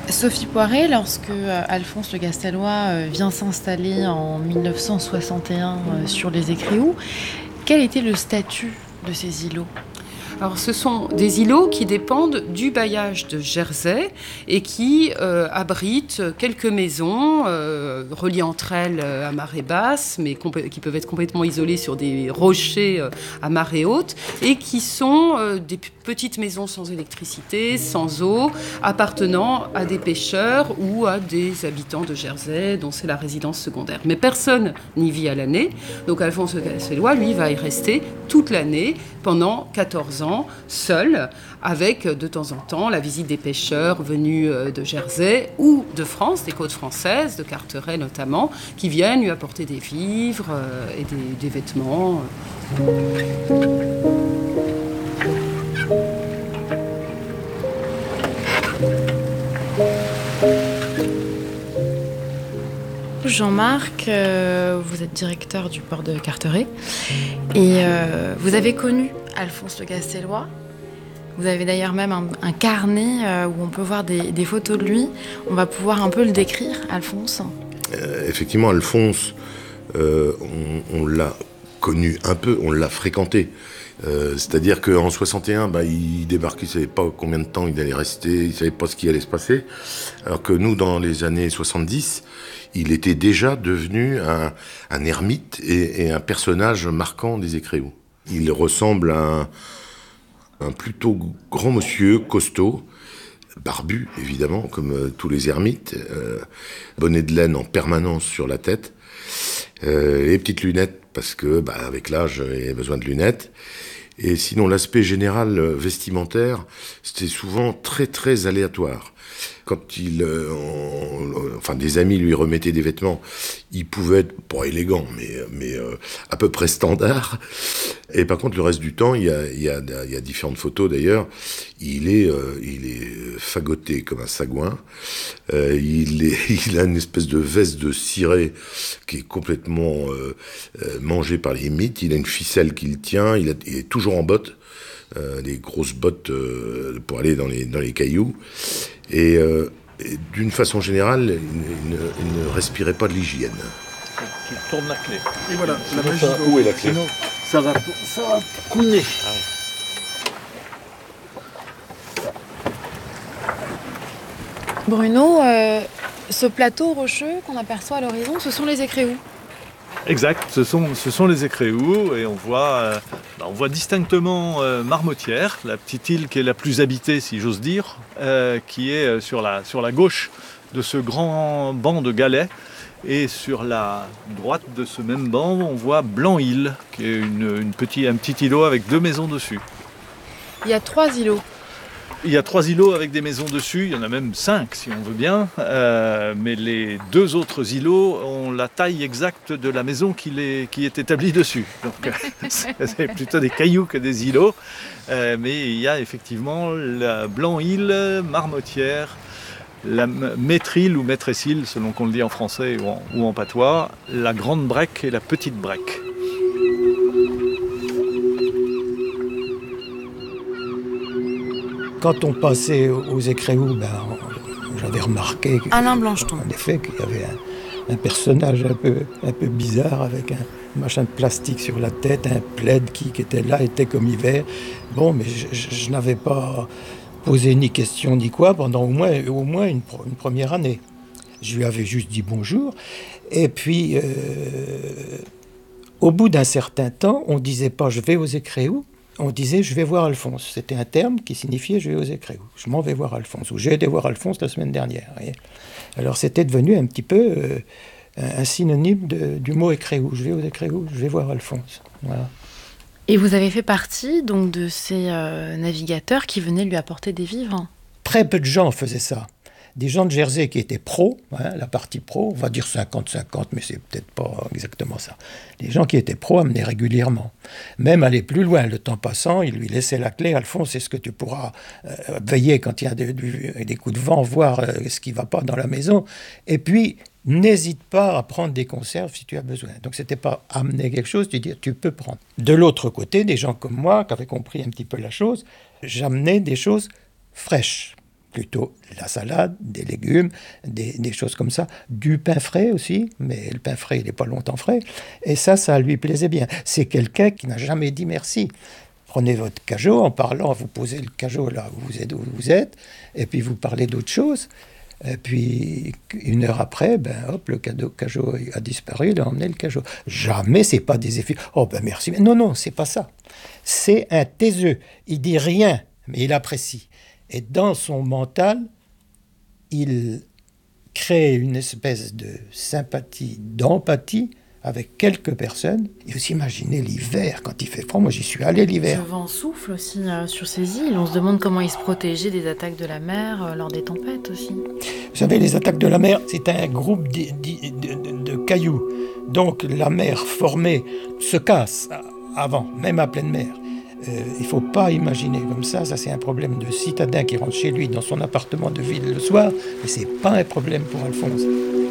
Sophie Poiret, lorsque Alphonse Le Castellois vient s'installer en 1961 sur les Écrious, quel était le statut de ces îlots ? Alors, ce sont des îlots qui dépendent du bailliage de Jersey et qui abritent quelques maisons reliées entre elles à marée basse, mais qui peuvent être complètement isolées sur des rochers à marée haute, et qui sont des petites maisons sans électricité, sans eau, appartenant à des pêcheurs ou à des habitants de Jersey, dont c'est la résidence secondaire. Mais personne n'y vit à l'année, donc Alphonse Le Castellois, lui, va y rester toute l'année, pendant 14 ans, seul, avec de temps en temps la visite des pêcheurs venus de Jersey ou de France, des côtes françaises, de Carteret notamment, qui viennent lui apporter des vivres et des vêtements. Jean-Marc, vous êtes directeur du port de Carteret et vous avez connu Alphonse Le Castellois. Vous avez d'ailleurs même un carnet où on peut voir des photos de lui. On va pouvoir un peu le décrire, Alphonse. Effectivement, Alphonse, on l'a connu un peu, on l'a fréquenté. C'est-à-dire qu'en 61, il débarquait, il ne savait pas combien de temps il allait rester, il ne savait pas ce qui allait se passer. Alors que nous, dans les années 70, il était déjà devenu un ermite et un personnage marquant des Écrious. Il ressemble à un plutôt grand monsieur, costaud, barbu évidemment, comme tous les ermites, bonnet de laine en permanence sur la tête, les petites lunettes, parce que avec l'âge, il a besoin de lunettes. Et sinon, l'aspect général vestimentaire, c'était souvent très très aléatoire. Quand des amis lui remettaient des vêtements, il pouvait être pas élégant, mais à peu près standard. Et par contre, le reste du temps, il y a différentes photos d'ailleurs. Il est fagoté comme un sagouin. Il a une espèce de veste de ciré qui est complètement mangée par les mythes. Il a une ficelle qui le tient. Il est toujours en bottes. Des grosses bottes pour aller dans les cailloux. Et d'une façon générale, il ne respirait pas de l'hygiène. Tu tournes la clé. Et voilà, la magie. Où est la clé ? Sinon, ça va couler. Bruno, ce plateau rocheux qu'on aperçoit à l'horizon, ce sont les Écrious. Exact, ce sont les Écrious et on voit distinctement Marmotière, la petite île qui est la plus habitée, si j'ose dire, qui est sur la gauche de ce grand banc de galets. Et sur la droite de ce même banc, on voit Blanc-Île, qui est un petit îlot avec 2 maisons dessus. Il y a 3 îlots. Il y a 3 îlots avec des maisons dessus, il y en a même 5 si on veut bien, mais les 2 autres îlots ont la taille exacte de la maison qui est établie dessus. Donc c'est plutôt des cailloux que des îlots, mais il y a effectivement la Blanc-Île, Marmotière, la Maître-Île ou Maîtresse-Île, selon qu'on le dit en français ou en patois, la Grande Brèque et la Petite Brèque. Quand on passait aux Écrious, j'avais remarqué Alain Blancheton. En effet, qu'il y avait un personnage un peu bizarre avec un machin de plastique sur la tête, un plaid qui était là, était comme hiver. Bon, mais je n'avais pas posé ni question ni quoi pendant au moins une première année. Je lui avais juste dit bonjour. Et puis, au bout d'un certain temps, on ne disait pas « je vais aux Écrious », on disait « je vais voir Alphonse ». C'était un terme qui signifiait « je vais aux Écrious ». Je m'en vais voir Alphonse, ou j'ai été voir Alphonse la semaine dernière. Voyez. Alors c'était devenu un petit peu un synonyme du mot Écrious. Je vais aux Écrious, je vais voir Alphonse. Voilà. Et vous avez fait partie donc de ces navigateurs qui venaient lui apporter des vivres ? Très peu de gens faisaient ça. Des gens de Jersey qui étaient pros, la partie pro, on va dire 50-50, mais c'est peut-être pas exactement ça. Les gens qui étaient pros amenaient régulièrement. Même aller plus loin, le temps passant, ils lui laissaient la clé. Alphonse, est-ce que tu pourras veiller quand il y a des coups de vent, voir ce qui ne va pas dans la maison ? Et puis, n'hésite pas à prendre des conserves si tu as besoin. Donc, ce n'était pas amener quelque chose, tu dis, tu peux prendre. De l'autre côté, des gens comme moi, qui avaient compris un petit peu la chose, j'amenais des choses fraîches. plutôt la salade, des légumes, des choses comme ça. Du pain frais aussi, mais le pain frais, il n'est pas longtemps frais. Et ça lui plaisait bien. C'est quelqu'un qui n'a jamais dit merci. Prenez votre cajot, en parlant, vous posez le cajot là où vous êtes, et puis vous parlez d'autre chose. Et puis, 1 heure après, hop, le cajot a disparu, il a emmené le cajot. Jamais, c'est pas des effets. Oh, merci. Non, c'est pas ça. C'est un taiseux. Il dit rien, mais il apprécie. Et dans son mental, il crée une espèce de sympathie, d'empathie avec quelques personnes. Et aussi imaginez l'hiver, quand il fait froid. Moi, j'y suis allé l'hiver. Le vent souffle aussi sur ces îles. On se demande comment ils se protégeaient des attaques de la mer lors des tempêtes aussi. Vous savez, les attaques de la mer, c'est un groupe de cailloux. Donc la mer formée se casse avant, même à pleine mer. Il ne faut pas imaginer comme ça c'est un problème de citadin qui rentre chez lui dans son appartement de ville le soir, mais ce n'est pas un problème pour Alphonse.